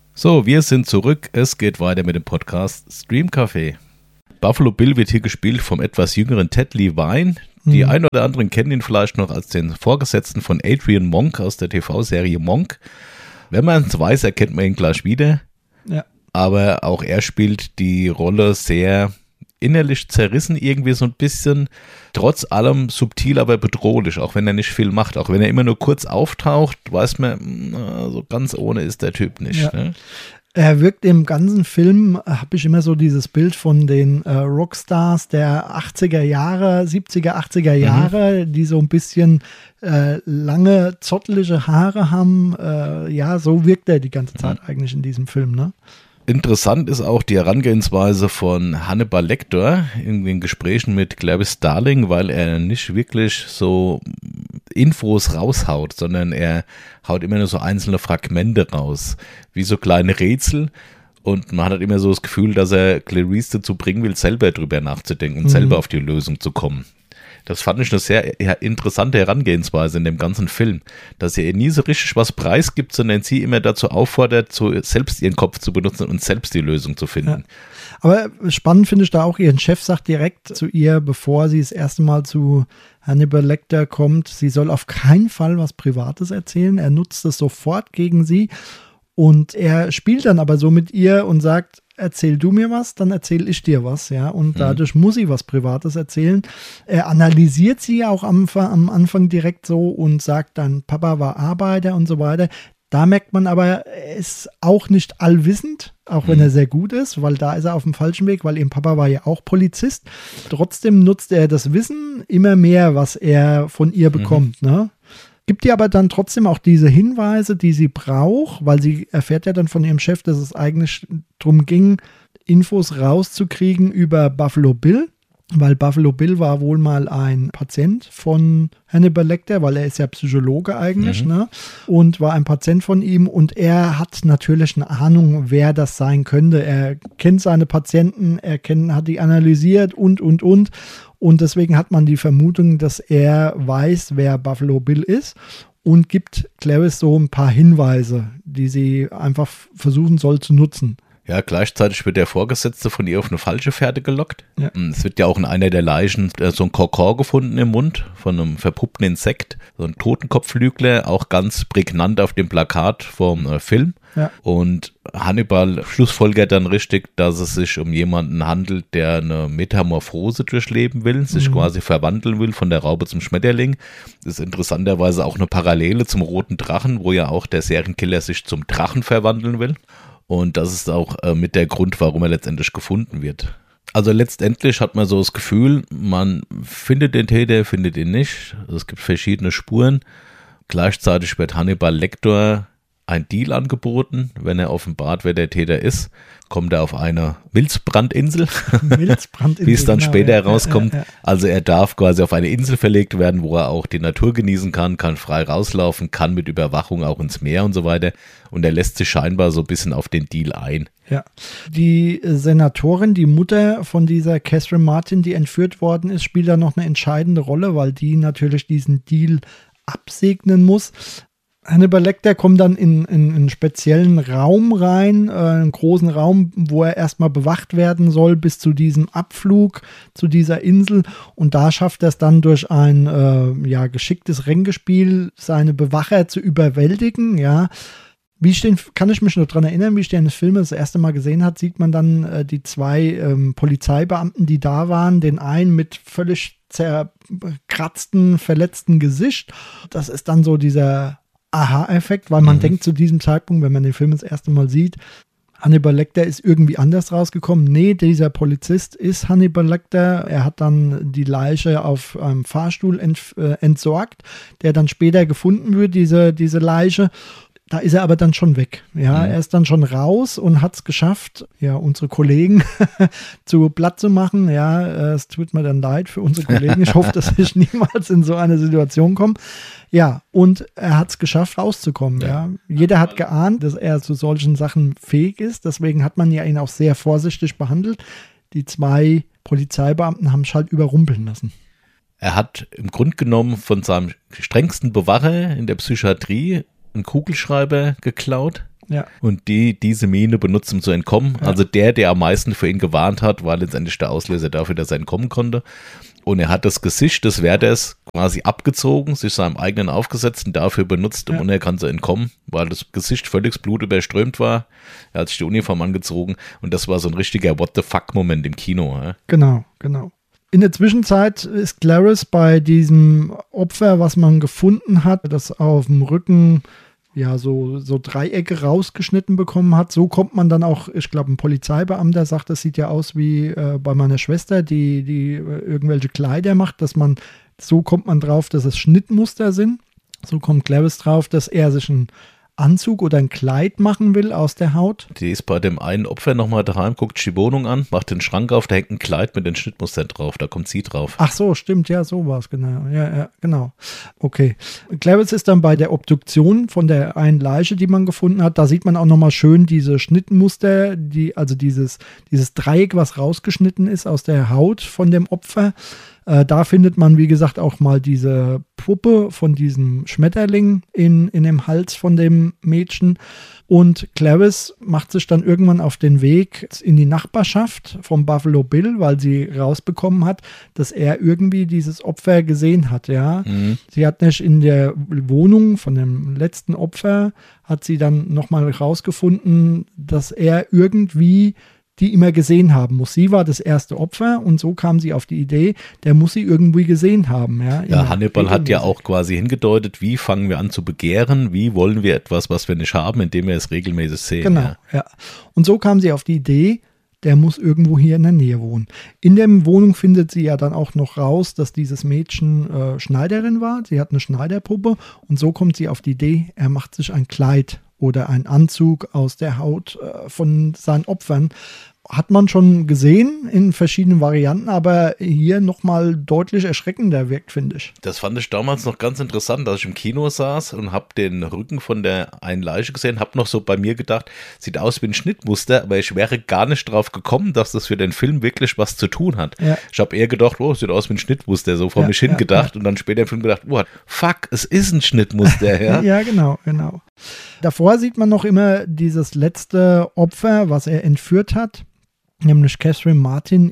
So, wir sind zurück. Es geht weiter mit dem Podcast Stream Café. Buffalo Bill wird hier gespielt vom etwas jüngeren Ted Levine. Die ein oder anderen kennen ihn vielleicht noch als den Vorgesetzten von Adrian Monk aus der TV-Serie Monk. Wenn man es weiß, erkennt man ihn gleich wieder. Ja. Aber auch er spielt die Rolle sehr innerlich zerrissen, irgendwie so ein bisschen, trotz allem subtil, aber bedrohlich, auch wenn er nicht viel macht. Auch wenn er immer nur kurz auftaucht, weiß man, so ganz ohne ist der Typ nicht. Ja. Ne? Er wirkt im ganzen Film, habe ich immer so dieses Bild von den Rockstars der 80er Jahre, 70er, 80er Jahre, die so ein bisschen lange, zottelige Haare haben. Ja, so wirkt er die ganze Zeit eigentlich in diesem Film, ne? Interessant ist auch die Herangehensweise von Hannibal Lecter in den Gesprächen mit Clarice Starling, weil er nicht wirklich so Infos raushaut, sondern er haut immer nur so einzelne Fragmente raus, wie so kleine Rätsel. Und man hat halt immer so das Gefühl, dass er Clarice dazu bringen will, selber drüber nachzudenken und selber auf die Lösung zu kommen. Das fand ich eine sehr interessante Herangehensweise in dem ganzen Film, dass er ihr nie so richtig was preisgibt, sondern sie immer dazu auffordert, selbst ihren Kopf zu benutzen und selbst die Lösung zu finden. Ja. Aber spannend finde ich da auch, ihren Chef sagt direkt zu ihr, bevor sie das erste Mal zu Hannibal Lecter kommt, sie soll auf keinen Fall was Privates erzählen. Er nutzt es sofort gegen sie und er spielt dann aber so mit ihr und sagt, erzähl du mir was, dann erzähle ich dir was, ja, und dadurch muss sie was Privates erzählen. Er analysiert sie auch am Anfang direkt so und sagt dann, Papa war Arbeiter und so weiter. Da merkt man aber, er ist auch nicht allwissend, auch wenn er sehr gut ist, weil da ist er auf dem falschen Weg, weil ihr Papa war ja auch Polizist. Trotzdem nutzt er das Wissen immer mehr, was er von ihr bekommt, ne? Gibt ihr aber dann trotzdem auch diese Hinweise, die sie braucht, weil sie erfährt ja dann von ihrem Chef, dass es eigentlich darum ging, Infos rauszukriegen über Buffalo Bill, weil Buffalo Bill war wohl mal ein Patient von Hannibal Lecter, weil er ist ja Psychologe eigentlich, ne? Und war ein Patient von ihm und er hat natürlich eine Ahnung, wer das sein könnte. Er kennt seine Patienten, hat die analysiert und. Und deswegen hat man die Vermutung, dass er weiß, wer Buffalo Bill ist und gibt Clarice so ein paar Hinweise, die sie einfach versuchen soll zu nutzen. Ja, gleichzeitig wird der Vorgesetzte von ihr auf eine falsche Fährte gelockt. Ja. Es wird ja auch in einer der Leichen so ein Kokon gefunden im Mund von einem verpuppten Insekt, so ein Totenkopflügler, auch ganz prägnant auf dem Plakat vom Film. Ja. Und Hannibal schlussfolgert dann richtig, dass es sich um jemanden handelt, der eine Metamorphose durchleben will, sich quasi verwandeln will von der Raupe zum Schmetterling. Das ist interessanterweise auch eine Parallele zum Roten Drachen, wo ja auch der Serienkiller sich zum Drachen verwandeln will. Und das ist auch mit der Grund, warum er letztendlich gefunden wird. Also letztendlich hat man so das Gefühl, man findet den Täter, findet ihn nicht. Also es gibt verschiedene Spuren. Gleichzeitig wird Hannibal Lecter ein Deal angeboten. Wenn er offenbart, wer der Täter ist, kommt er auf eine Milzbrandinsel, wie es dann später herauskommt. Ja. Also er darf quasi auf eine Insel verlegt werden, wo er auch die Natur genießen kann frei rauslaufen, kann mit Überwachung auch ins Meer und so weiter. Und er lässt sich scheinbar so ein bisschen auf den Deal ein. Ja, die Senatorin, die Mutter von dieser Catherine Martin, die entführt worden ist, spielt da noch eine entscheidende Rolle, weil die natürlich diesen Deal absegnen muss. Hannibal Lecter kommt dann in einen speziellen Raum rein, einen großen Raum, wo er erstmal bewacht werden soll bis zu diesem Abflug zu dieser Insel und da schafft er es dann durch ein geschicktes Ränkespiel seine Bewacher zu überwältigen, ja. Kann ich mich noch daran erinnern, wie ich den Film das erste Mal gesehen habe, sieht man dann die zwei Polizeibeamten, die da waren, den einen mit völlig zerkratzten, verletzten Gesicht. Das ist dann so dieser Aha-Effekt, weil man denkt zu diesem Zeitpunkt, wenn man den Film das erste Mal sieht, Hannibal Lecter ist irgendwie anders rausgekommen. Nee, dieser Polizist ist Hannibal Lecter. Er hat dann die Leiche auf einem Fahrstuhl entsorgt, der dann später gefunden wird, diese Leiche. Da ist er aber dann schon weg. Ja, er ist dann schon raus und hat es geschafft, ja, unsere Kollegen zu platt zu machen. Ja, es tut mir dann leid für unsere Kollegen. Ich hoffe, dass ich niemals in so eine Situation komme. Ja, und er hat es geschafft, rauszukommen. Ja. Jeder hat geahnt, dass er zu solchen Sachen fähig ist. Deswegen hat man ja ihn auch sehr vorsichtig behandelt. Die zwei Polizeibeamten haben es halt überrumpeln lassen. Er hat im Grunde genommen von seinem strengsten Bewacher in der Psychiatrie einen Kugelschreiber geklaut Ja. Und diese Mine benutzt, um zu entkommen. Ja. Also der am meisten für ihn gewarnt hat, war letztendlich der Auslöser dafür, dass er entkommen konnte. Und er hat das Gesicht des Wärters quasi abgezogen, sich seinem eigenen aufgesetzt und dafür benutzt, um unerkannt zu entkommen, weil das Gesicht völlig blutüberströmt war. Er hat sich die Uniform angezogen und das war so ein richtiger What-the-fuck-Moment im Kino. Ja? Genau. In der Zwischenzeit ist Clarisse bei diesem Opfer, was man gefunden hat, das auf dem Rücken so Dreiecke rausgeschnitten bekommen hat. So kommt man dann auch, ich glaube, ein Polizeibeamter sagt, das sieht ja aus wie bei meiner Schwester, die irgendwelche Kleider macht, so kommt man drauf, dass es Schnittmuster sind. So kommt Clarisse drauf, dass er sich einen Anzug oder ein Kleid machen will aus der Haut. Die ist bei dem einen Opfer nochmal daheim, guckt die Wohnung an, macht den Schrank auf, da hängt ein Kleid mit den Schnittmustern drauf, da kommt sie drauf. Ach so, stimmt, ja, so war es, genau. Ja, genau. Okay. Clarisse ist dann bei der Obduktion von der einen Leiche, die man gefunden hat, da sieht man auch nochmal schön diese Schnittmuster, also dieses Dreieck, was rausgeschnitten ist aus der Haut von dem Opfer. Da findet man, wie gesagt, auch mal diese Puppe von diesem Schmetterling in dem Hals von dem Mädchen. Und Clarisse macht sich dann irgendwann auf den Weg in die Nachbarschaft vom Buffalo Bill, weil sie rausbekommen hat, dass er irgendwie dieses Opfer gesehen hat. Ja? Mhm. Sie hat nicht in der Wohnung von dem letzten Opfer, hat sie dann nochmal rausgefunden, dass er irgendwie die immer gesehen haben muss. Sie war das erste Opfer und so kam sie auf die Idee, der muss sie irgendwie gesehen haben. Ja, Hannibal hat ja auch quasi hingedeutet, wie fangen wir an zu begehren, wie wollen wir etwas, was wir nicht haben, indem wir es regelmäßig sehen. Genau, ja. Und so kam sie auf die Idee, der muss irgendwo hier in der Nähe wohnen. In der Wohnung findet sie ja dann auch noch raus, dass dieses Mädchen Schneiderin war. Sie hat eine Schneiderpuppe und so kommt sie auf die Idee, er macht sich ein Kleid oder einen Anzug aus der Haut von seinen Opfern. Hat man schon gesehen in verschiedenen Varianten, aber hier nochmal deutlich erschreckender wirkt, finde ich. Das fand ich damals noch ganz interessant, dass ich im Kino saß und habe den Rücken von der einen Leiche gesehen, habe noch so bei mir gedacht, sieht aus wie ein Schnittmuster, aber ich wäre gar nicht drauf gekommen, dass das für den Film wirklich was zu tun hat. Ja. Ich habe eher gedacht, sieht aus wie ein Schnittmuster, so vor mich hingedacht und dann später im Film gedacht, fuck, es ist ein Schnittmuster. Ja, ja, genau. Davor sieht man noch immer dieses letzte Opfer, was er entführt hat. Nämlich Catherine Martin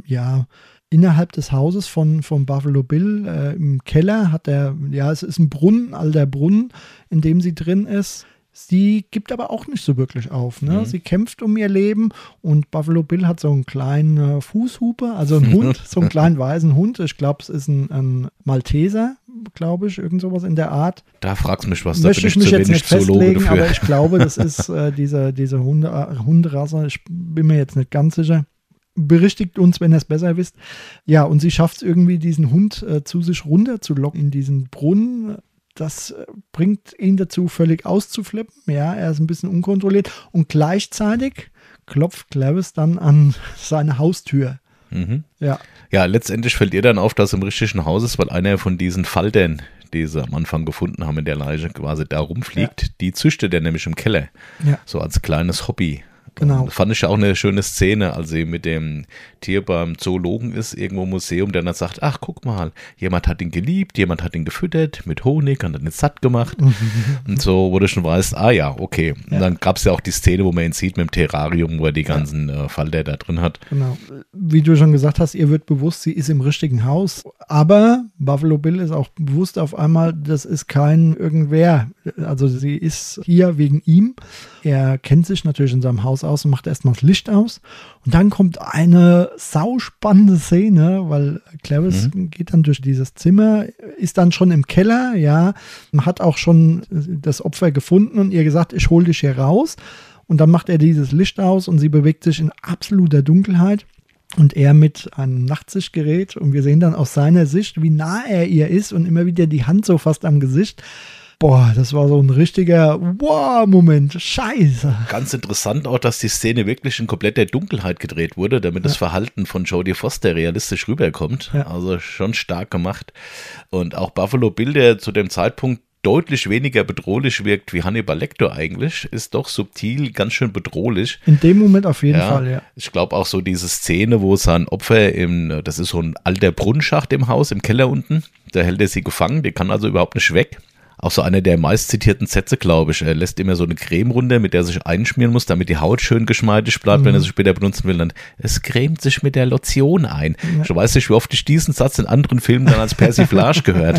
innerhalb des Hauses von Buffalo Bill im Keller hat es ist ein Brunnen, alter Brunnen, in dem sie drin ist. Sie gibt aber auch nicht so wirklich auf. Ne? Mhm. Sie kämpft um ihr Leben und Buffalo Bill hat so einen kleinen Fußhupe, also einen Hund, so einen kleinen weißen Hund. Ich glaube, es ist ein Malteser, glaube ich, irgend sowas in der Art. Da fragst du mich was, da bin ich zu wenig Zoologe dafür. Aber ich glaube, das ist diese Hunderasse, ich bin mir jetzt nicht ganz sicher. Berichtigt uns, wenn ihr es besser wisst. Ja, und sie schafft es irgendwie, diesen Hund zu sich runter zu locken in diesen Brunnen. Das bringt ihn dazu, völlig auszuflippen. Ja, er ist ein bisschen unkontrolliert. Und gleichzeitig klopft Clarisse dann an seine Haustür. Mhm. Ja, letztendlich fällt ihr dann auf, dass es im richtigen Haus ist, weil einer von diesen Faltern, die sie am Anfang gefunden haben in der Leiche, quasi da rumfliegt. Die züchtet er nämlich im Keller. Ja. So als kleines Hobby. Genau. Fand ich ja auch eine schöne Szene, als sie mit dem Tier beim Zoologen ist, irgendwo im Museum, der dann sagt, ach, guck mal, jemand hat ihn geliebt, jemand hat ihn gefüttert mit Honig und hat ihn satt gemacht. Und so, wo du schon weißt, okay. Und dann gab es ja auch die Szene, wo man ihn sieht mit dem Terrarium, wo er die ganzen Falter da drin hat. Genau. Wie du schon gesagt hast, ihr wird bewusst, sie ist im richtigen Haus. Aber Buffalo Bill ist auch bewusst auf einmal, das ist kein irgendwer. Also sie ist hier wegen ihm. Er kennt sich natürlich in seinem Haus aus und macht erstmal das Licht aus. Und dann kommt eine sauspannende Szene, weil Clarisse geht dann durch dieses Zimmer, ist dann schon im Keller, hat auch schon das Opfer gefunden und ihr gesagt, ich hole dich hier raus. Und dann macht er dieses Licht aus und sie bewegt sich in absoluter Dunkelheit. Und er mit einem Nachtsichtgerät und wir sehen dann aus seiner Sicht, wie nah er ihr ist und immer wieder die Hand so fast am Gesicht. Boah, das war so ein richtiger Wow-Moment. Scheiße. Ganz interessant auch, dass die Szene wirklich in kompletter Dunkelheit gedreht wurde, damit das Verhalten von Jodie Foster realistisch rüberkommt. Ja. Also schon stark gemacht. Und auch Buffalo Bill, der zu dem Zeitpunkt deutlich weniger bedrohlich wirkt wie Hannibal Lecter eigentlich, ist doch subtil ganz schön bedrohlich. In dem Moment auf jeden Fall, ja. Ich glaube auch so diese Szene, wo sein Opfer das ist so ein alter Brunnenschacht im Haus, im Keller unten, da hält er sie gefangen, die kann also überhaupt nicht weg. auch so einer der meist zitierten Sätze, glaube ich. Er lässt immer so eine Creme runter, mit der er sich einschmieren muss, damit die Haut schön geschmeidig bleibt, wenn er sie später benutzen will. Dann, es cremt sich mit der Lotion ein. Ich weiß nicht, wie oft ich diesen Satz in anderen Filmen dann als Persiflage gehört